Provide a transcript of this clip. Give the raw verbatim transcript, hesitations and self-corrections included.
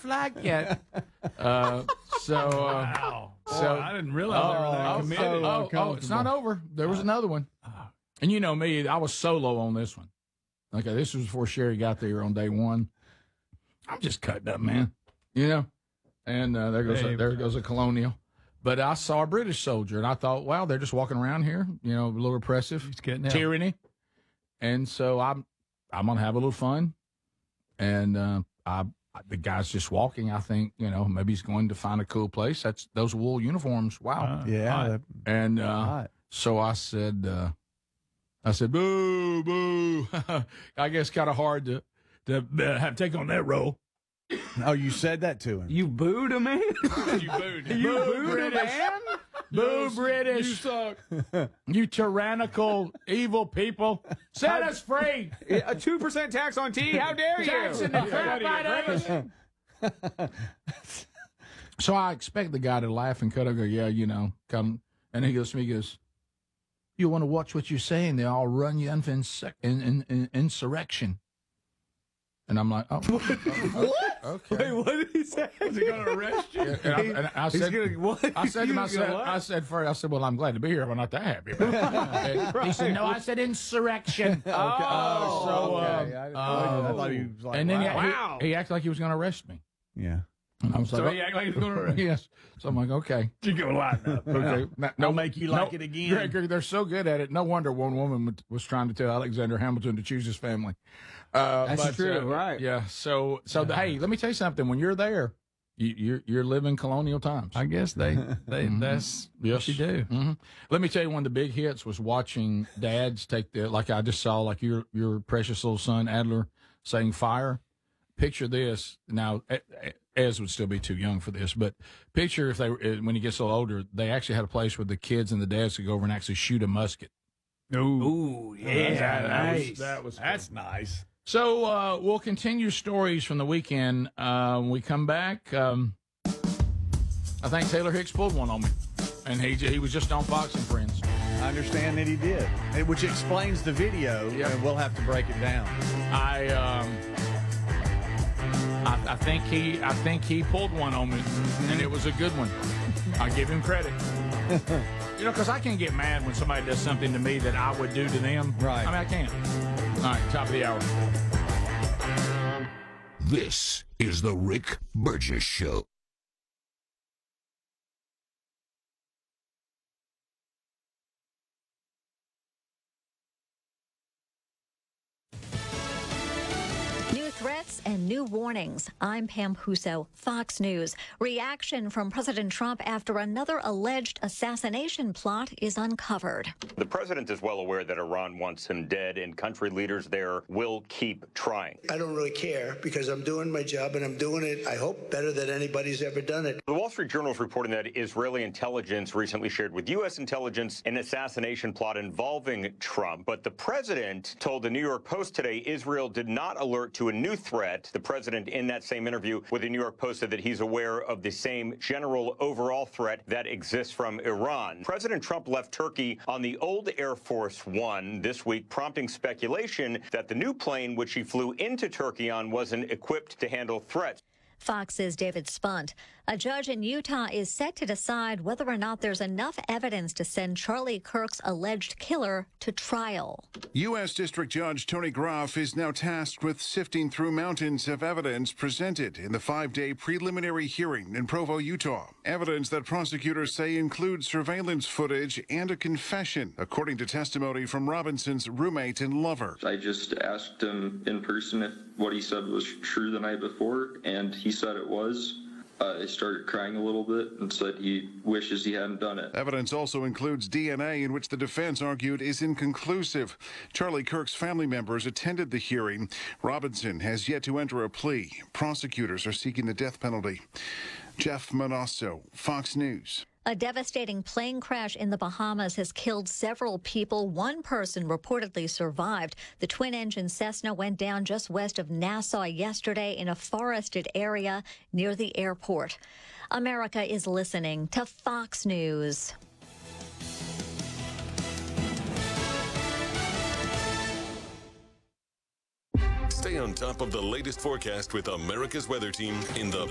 flag yet. uh, so, uh, wow. so Boy, I didn't realize they were that oh, committed. oh, oh, oh, it's not over. There was another one. And you know me, I was solo on this one. Okay, this was before Sherry got there on day one. I'm just cutting up, man. You know? And uh, there goes Hey, a, there goes a Colonial. But I saw a British soldier, and I thought, wow, they're just walking around here, you know, a little oppressive, He's getting out. tyranny. And so I'm I'm going to have a little fun. And uh, I, the guy's just walking. I think, you know, maybe he's going to find a cool place. That's those wool uniforms. Wow. Uh, Yeah. hot. that- And uh, hot. so I said, uh, I said, boo, boo. I guess kind of hard to to uh, have take on that role. Oh, you said that to him. You booed him, man? You booed. You booed him, man? Boo, British. You suck. You tyrannical, evil people. Set us free. A two percent tax on tea? How dare you? Jackson, the crap out of us. So I expect the guy to laugh and cut up, go, yeah, you know, come. And he goes to me, he goes, you want to watch what you're saying? They all run you in for insec- in, in, in, insurrection. And I'm like, oh. What? Okay. Wait, what did he say? Is he going to arrest you? And I, and I He's said, gonna, what? I said to He's myself, gonna what? I said first, I said, well, I'm glad to be here. I'm not that happy about it. And he said, no, I said insurrection. Oh, Uh, so, okay. uh, I, uh, I thought he was like, and then he- wow. Wow. he, he acted like he was going to arrest me. Yeah. And I was So like, he act like he's going to oh, arrest you. yes. So I'm like, okay. You go line up. Okay. No, no, I'll make you like it again. Greg, Greg, they're so good at it. No wonder one woman was trying to tell Alexander Hamilton to choose his family. Uh, That's but, true, uh, right. Yeah. So, so the, hey, let me tell you something. When you're there, you, you're you're living colonial times. I guess they, they Mhm. that's Yes. what you do. hmm Let me tell you, one of the big hits was watching dads take the, like I just saw, like your your precious little son Adler saying fire. Picture this now. Ez would still be too young for this, but picture if they when he gets a little older, they actually had a place where the kids and the dads could go over and actually shoot a musket. Ooh, Ooh, yeah, that, that nice. was that was that's nice. So uh, we'll continue stories from the weekend uh, when we come back. Um, I think Taylor Hicks pulled one on me, and he he was just on Fox and Friends. I understand that he did, eh, which explains the video, Yep. and we'll have to break it down. I um, I, I think he I think he pulled one on me, and it was a good one. I give him credit. You know, because I can't get mad when somebody does something to me that I would do to them. Right. I mean, I can't. All right, top of the hour. This is the Rick Burgess Show. New threats and new warnings. I'm Pam Huso, Fox News. Reaction from President Trump after another alleged assassination plot is uncovered. The president is well aware that Iran wants him dead, and country leaders there will keep trying. I don't really care because I'm doing my job and I'm doing it, I hope, better than anybody's ever done it. The Wall Street Journal is reporting that Israeli intelligence recently shared with U S intelligence an assassination plot involving Trump. But the president told the New York Post today Israel did not alert to a new threat. The president, in that same interview with the New York Post, said that he's aware of the same general overall threat that exists from Iran. President Trump left Turkey on the old Air Force One this week, prompting speculation that the new plane which he flew into Turkey on wasn't equipped to handle threats. Fox's David Spunt. A judge in Utah is set to decide whether or not there's enough evidence to send Charlie Kirk's alleged killer to trial. U S. District Judge Tony Groff is now tasked with sifting through mountains of evidence presented in the five-day preliminary hearing in Provo, Utah. Evidence that prosecutors say includes surveillance footage and a confession, according to testimony from Robinson's roommate and lover. I just asked him in person if what he said was true the night before, and he said it was. Uh, I started crying a little bit and said he wishes he hadn't done it. Evidence also includes D N A, in which the defense argued is inconclusive. Charlie Kirk's family members attended the hearing. Robinson has yet to enter a plea. Prosecutors are seeking the death penalty. Jeff Manasso, Fox News. A devastating plane crash in the Bahamas has killed several people. One person reportedly survived. The twin-engine Cessna went down just west of Nassau yesterday in a forested area near the airport. America is listening to Fox News. Stay on top of the latest forecast with America's Weather Team in the